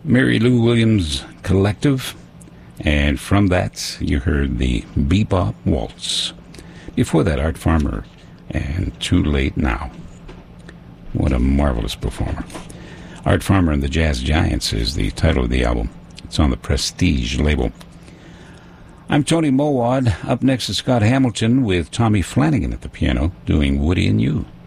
Mary Lou Williams Collective, and from that you heard the Bebop Waltz. Before that, Art Farmer and Too Late Now. What a marvelous performer. Art Farmer and the Jazz Giants is the title of the album. It's on the Prestige label. I'm Tony Mowad. Up next is Scott Hamilton with Tommy Flanagan at the piano doing Woody and You.